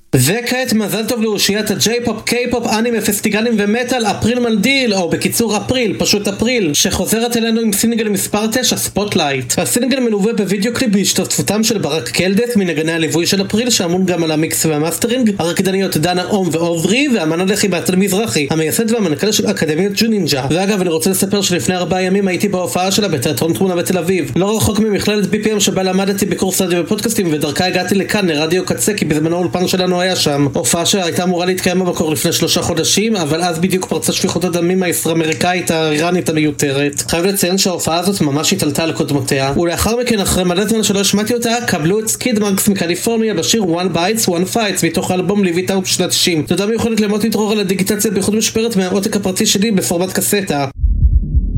וכעת מזל טוב לאושיית הג'יי-פופ, קיי-פופ, אנימה, פסטיגלים ומטל, אפריל מלדיל, או בקיצור אפריל, פשוט אפריל, שחוזרת אלינו עם סינגל מספר 9, ספוטלייט. הסינגל מלווה בווידאו קליפ בהשתתפותם של ברק קלדס מנגני הליווי של אפריל, שאמון גם על המיקס והמאסטרינג, הרקדניות דנה אום ועוברי, והאמן הלחי באטל מזרחי, המייסד והמנכ"ל של אקדמיית ג'ונינג'ה. ואגב, אני רוצה לספר שלפני 4 ימים הייתי בהופעה שלה בתיאטרון תמונה בתל אביב. לא רחוק ממכללת BPM שבה למדתי בקורס רדיו ופודקאסטים, ודרכה הגעתי לכאן לרדיו קצה, כי בזמנו האולפן שלנו היה שם. הופעה שהייתה אמורה להתקיים במקור לפני 3 חודשים, אבל אז בדיוק פרצה שפיכות הדמים הישראמריקאית האיראנית המיותרת. חייב לציין שההופעה הזאת ממש התעלתה על קודמותיה, ולאחר מכן, אחרי מלא זמן שלא השמעתי אותה, קבלו את סקיד מרקס מקליפורניה בשיר One Bites One Fights מתוך האלבום ליוויטה בשנת 90. תודה מיוחדת למוטי דרור על הדיגיטציה בייחוד משפרת מהעותק הפרטי שלי בפורמט קסטה.